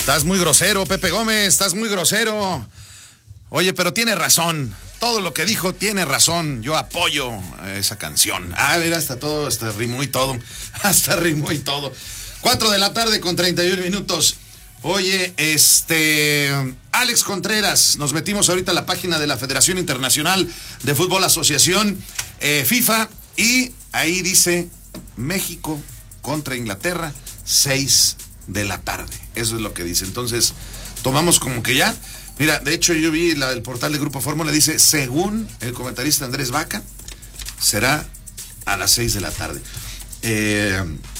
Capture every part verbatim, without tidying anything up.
Estás muy grosero, Pepe Gómez, estás muy grosero. Oye, pero tiene razón. Todo lo que dijo tiene razón. Yo apoyo esa canción. Ah, mira, hasta todo, hasta rimó y todo. Hasta rimó y todo. Cuatro de la tarde con treinta y un minutos. Oye, este... Alex Contreras, nos metimos ahorita a la página de la Federación Internacional de Fútbol Asociación eh, FIFA, y ahí dice México contra Inglaterra, seis de la tarde. Eso es lo que dice. Entonces, tomamos como que ya... Mira, de hecho yo vi la, el portal de Grupo Fórmula, dice, según el comentarista Andrés Vaca, será a las seis de la tarde. Eh,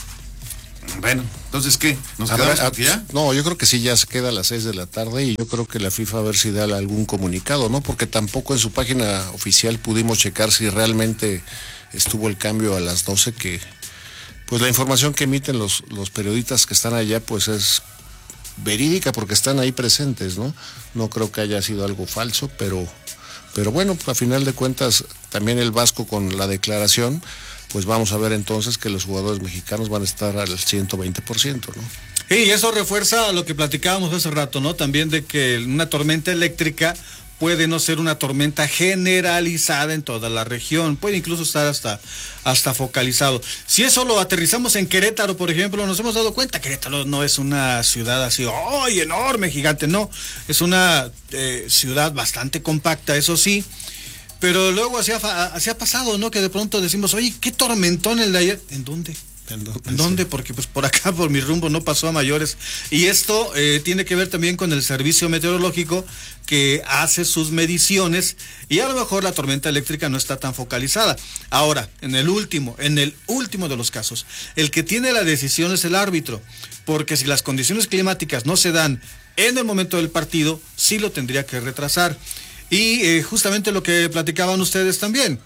bueno, entonces, ¿qué? ¿Nos a quedamos ver, aquí ya? No, yo creo que sí, ya se queda a las seis de la tarde, y yo creo que la FIFA a ver si da algún comunicado, ¿no? Porque tampoco en su página oficial pudimos checar si realmente estuvo el cambio a las doce, que pues la información que emiten los, los periodistas que están allá pues es verídica porque están ahí presentes, ¿no? No creo que haya sido algo falso, pero, pero bueno, a final de cuentas, también el Vasco con la declaración, pues vamos a ver entonces que los jugadores mexicanos van a estar al ciento veinte por ciento, ¿no? Y eso refuerza lo que platicábamos hace rato, ¿no? También de que una tormenta eléctrica puede no ser una tormenta generalizada en toda la región, puede incluso estar hasta, hasta focalizado. Si eso lo aterrizamos en Querétaro, por ejemplo, nos hemos dado cuenta, Querétaro no es una ciudad así, ¡ay, enorme, gigante! No, es una eh, ciudad bastante compacta, eso sí, pero luego así ha, así ha pasado, ¿no? Que de pronto decimos, oye, ¿qué tormentón el de ayer? ¿En dónde? ¿En dónde? ¿En dónde? Porque pues por acá, por mi rumbo, no pasó a mayores. Y esto eh, tiene que ver también con el servicio meteorológico que hace sus mediciones, y a lo mejor la tormenta eléctrica no está tan focalizada. Ahora, en el último, en el último de los casos, el que tiene la decisión es el árbitro, porque si las condiciones climáticas no se dan en el momento del partido, sí lo tendría que retrasar. Y eh, justamente lo que platicaban ustedes también,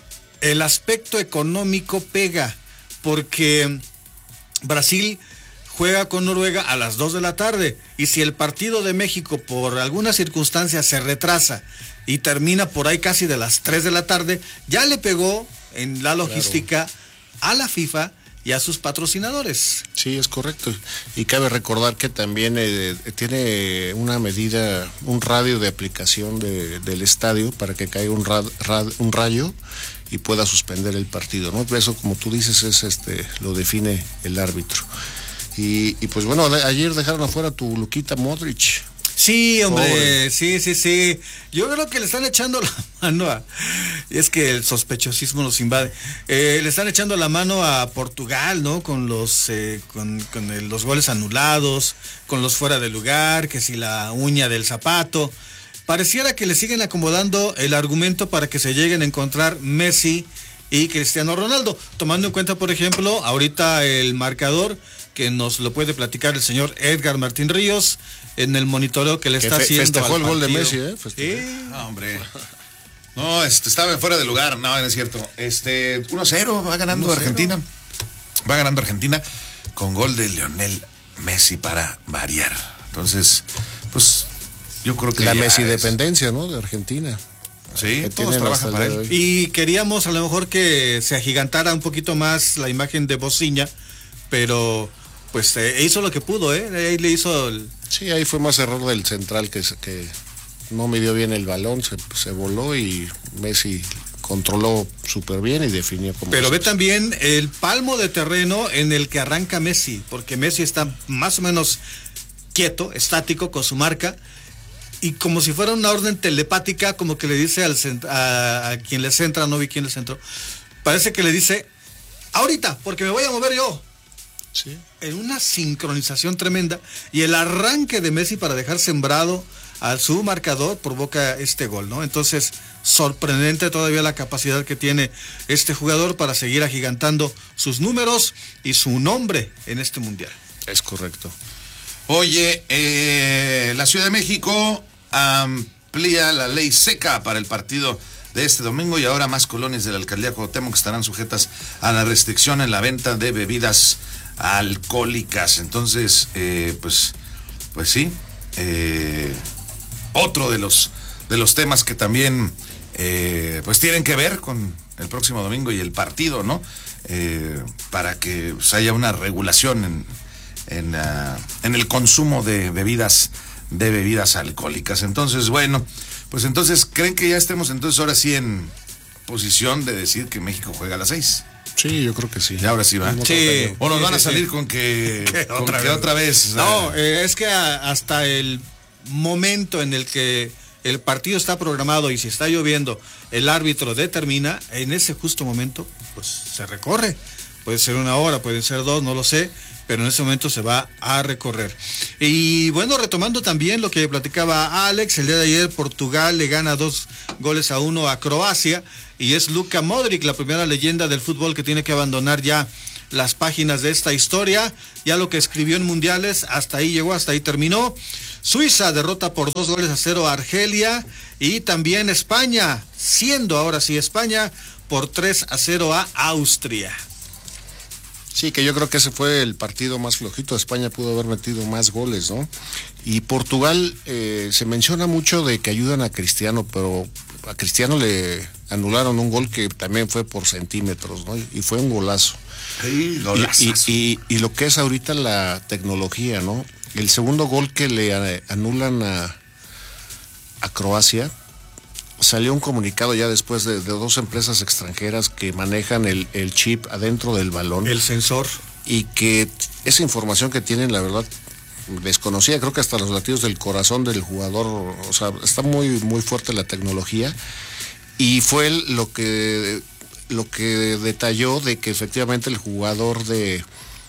el aspecto económico pega, porque Brasil juega con Noruega a las dos de la tarde, y si el partido de México por alguna circunstancia se retrasa y termina por ahí casi de las tres de la tarde, ya le pegó en la logística, claro, a la FIFA y a sus patrocinadores. Sí, es correcto. Y cabe recordar que también eh, tiene una medida, un radio de aplicación de, del estadio para que caiga un, rad, rad, un rayo y pueda suspender el partido, ¿no? Eso, como tú dices, es este lo define el árbitro. Y, y pues bueno, de, ayer dejaron afuera tu Luquita Modric. Sí, hombre, Pobre. sí, sí, sí. Yo creo que le están echando la mano a... Es que el sospechosismo nos invade. Eh, le están echando la mano a Portugal, ¿no? Con los eh, con, con el, los goles anulados, con los fuera de lugar, que si la uña del zapato. Pareciera que le siguen acomodando el argumento para que se lleguen a encontrar Messi y Cristiano Ronaldo. Tomando en cuenta, por ejemplo, ahorita el marcador, que nos lo puede platicar el señor Edgar Martín Ríos, en el monitoreo que le que está fe, haciendo festejó al el gol de partido. Messi, ¿eh? Festejó. Sí. No, hombre. No, este, estaba fuera de lugar. No, no es cierto. Este, uno cero, va ganando uno cero. Argentina. Va ganando Argentina con gol de Lionel Messi para variar. Entonces, pues, yo creo que la Messi es... dependencia, ¿no? De Argentina. Sí, que todos trabajan para él. Y queríamos a lo mejor que se agigantara un poquito más la imagen de Bociña, pero pues eh, hizo lo que pudo, ¿eh? Ahí le hizo el... Sí, ahí fue más error del central que, que no midió bien el balón, se, se voló y Messi controló súper bien y definió como... Pero ve también el palmo de terreno en el que arranca Messi, porque Messi está más o menos quieto, estático con su marca, y como si fuera una orden telepática, como que le dice al a, a quien le centra, no vi quién le centró, parece que le dice, ahorita, porque me voy a mover yo. Sí. En una sincronización tremenda, y el arranque de Messi para dejar sembrado a su marcador provoca este gol, ¿no? Entonces, sorprendente todavía la capacidad que tiene este jugador para seguir agigantando sus números y su nombre en este mundial. Es correcto. Oye, eh, la Ciudad de México amplía la ley seca para el partido de este domingo, y ahora más colonias de la alcaldía Cuauhtémoc estarán sujetas a la restricción en la venta de bebidas alcohólicas. Entonces, eh, pues, pues sí, eh, otro de los de los temas que también eh, pues tienen que ver con el próximo domingo y el partido, ¿no? Eh, para que pues, haya una regulación en, en, uh, en el consumo de bebidas, de bebidas alcohólicas. Entonces, bueno, pues entonces, ¿creen que ya estemos entonces ahora sí en posición de decir que México juega a las seis? Sí, yo creo que sí. Y ahora sí va. Sí. O nos Sí, van a sí, salir sí. con que, ¿Qué con otra que vez? otra vez. No, ah, eh, es que a- hasta el momento en el que el partido está programado y si está lloviendo, el árbitro determina, en ese justo momento, pues se recorre. Puede ser una hora, puede ser dos, no lo sé, pero en ese momento se va a recorrer. Y bueno, retomando también lo que platicaba Alex, el día de ayer Portugal le gana dos goles a uno a Croacia y es Luka Modric, la primera leyenda del fútbol que tiene que abandonar ya las páginas de esta historia. Ya lo que escribió en mundiales, hasta ahí llegó, hasta ahí terminó. Suiza derrota por dos goles a cero a Argelia y también España, siendo ahora sí España, por tres a cero a Austria. Sí, que yo creo que ese fue el partido más flojito. España pudo haber metido más goles, ¿no? Y Portugal, eh, se menciona mucho de que ayudan a Cristiano, pero a Cristiano le anularon un gol que también fue por centímetros, ¿no? Y fue un golazo. sí, Y, golazos. y, y, y lo que es ahorita la tecnología, ¿no? El segundo gol que le eh, anulan a, a Croacia, salió un comunicado ya después de, de dos empresas extranjeras que manejan el, el chip adentro del balón. El sensor. Y que esa información que tienen, la verdad, desconocida, creo que hasta los latidos del corazón del jugador, o sea, está muy, muy fuerte la tecnología, y fue el- lo que lo que detalló de que efectivamente el jugador de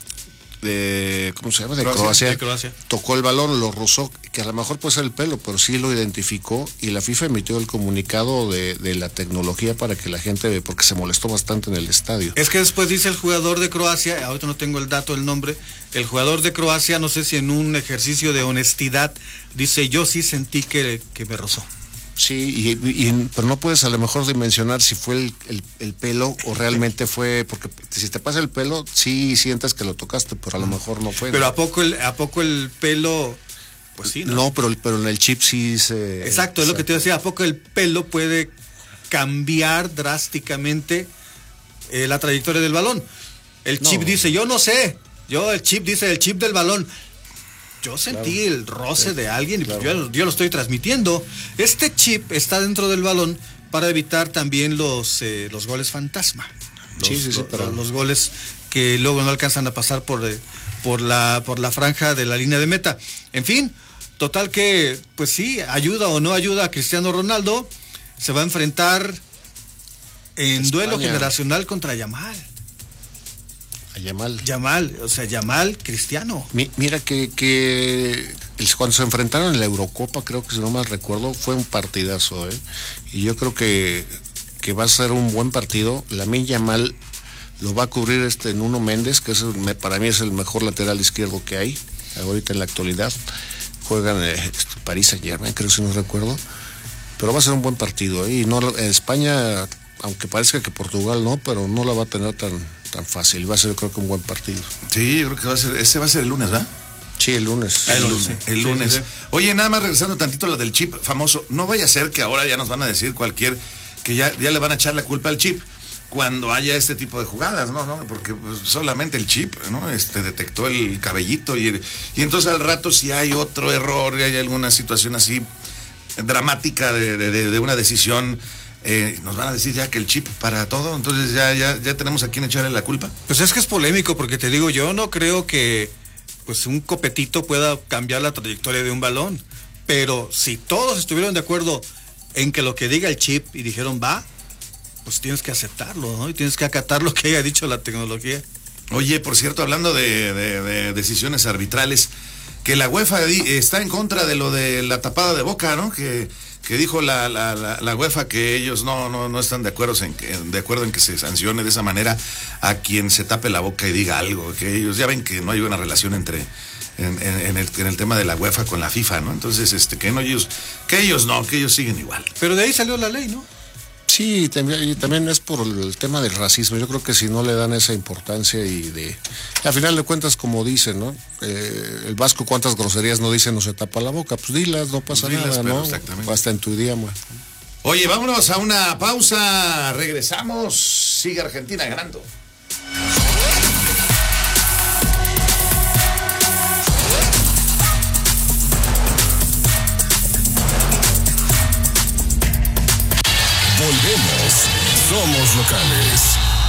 de ¿cómo se llama? de Croacia, Croacia, de Croacia. tocó el balón, lo rozó, que a lo mejor puede ser el pelo, pero sí lo identificó, y la FIFA emitió el comunicado de, de la tecnología para que la gente, porque se molestó bastante en el estadio. Es que después dice el jugador de Croacia, ahorita no tengo el dato, el nombre, el jugador de Croacia, no sé si en un ejercicio de honestidad, dice, yo sí sentí que, que me rozó. Sí, y, y- pero no puedes a lo mejor dimensionar si fue el, el- el pelo o realmente fue, porque si te pasa el pelo, sí sientes que lo tocaste, pero a lo mejor no fue. Pero ¿a poco el, a poco el pelo? Pues sí, ¿no? No, pero, pero en el chip sí se... Exacto, es lo que te decía, ¿a poco el pelo puede cambiar drásticamente eh, la trayectoria del balón? El chip No. dice, yo no sé, yo el chip dice, el chip del balón. Yo sentí Claro. el roce Sí, de alguien y pues claro. yo, yo lo estoy transmitiendo. Este chip está dentro del balón para evitar también los, eh, los goles fantasma. Los, Sí, sí, sí, los- pero- los goles que luego no alcanzan a pasar por, eh, por, la, por la franja de la línea de meta. En fin, total que, pues sí, ayuda o no ayuda a Cristiano Ronaldo. Se va a enfrentar en España. duelo generacional contra Yamal. A Yamal. Yamal, o sea, Yamal Cristiano. Mi- mira que, que el- cuando se enfrentaron en la Eurocopa, creo que si no mal recuerdo, fue un partidazo, ¿eh? Y yo creo que, que va a ser un buen partido. Lamine Yamal lo va a cubrir este Nuno Méndez, que es el- me- para mí es el mejor lateral izquierdo que hay ahorita en la actualidad. Juegan eh, este, París Saint-Germain, creo si no recuerdo. Pero va a ser un buen partido, ¿eh? Y no, en España, aunque parezca que Portugal no, pero no la va a tener tan, tan fácil. Va a ser, creo que, un buen partido. Sí, yo creo que va a ser, ese va a ser el lunes, ¿verdad? Sí, el lunes. El El lunes, lunes. sí. El Sí, lunes. sí, sí. Oye, nada más regresando tantito a lo del chip famoso, no vaya a ser que ahora ya nos van a decir cualquier, que ya, ya le van a echar la culpa al chip cuando haya este tipo de jugadas, ¿no? ¿no? Porque pues, solamente el chip, ¿no? Este detectó el cabellito y, y entonces al rato si hay otro error, y hay alguna situación así dramática de, de, de una decisión, eh, nos van a decir ya que el chip para todo, entonces ya, ya, ya tenemos a quién echarle la culpa. Pues es que es polémico porque te digo, yo no creo que pues un copetito pueda cambiar la trayectoria de un balón, pero si todos estuvieron de acuerdo en que lo que diga el chip y dijeron va, pues tienes que aceptarlo, ¿no? Y tienes que acatar lo que haya dicho la tecnología. Oye, por cierto, hablando de, de, de decisiones arbitrales, que la UEFA di- está en contra de lo de la tapada de boca, ¿no? Que, que dijo la, la, la, la UEFA que ellos no, no, no están de acuerdo, en que, de acuerdo en que se sancione de esa manera a quien se tape la boca y diga algo, que ellos ya ven que no hay una relación entre en, en, en, el, en el tema de la UEFA con la FIFA, ¿no? Entonces, este, que no ellos, que ellos no, que ellos siguen igual. Pero de ahí salió la ley, ¿no? Sí, también, y también es por el tema del racismo. Yo creo que si no le dan esa importancia y de... Al final de cuentas, como dicen, ¿no? Eh, el vasco, ¿cuántas groserías no dice no se tapa la boca? Pues dilas, no pasa Dilas, nada, pero ¿no? exactamente. Hasta en tu idioma. Oye, vámonos a una pausa, regresamos, sigue Argentina ganando. Volvemos. Somos locales.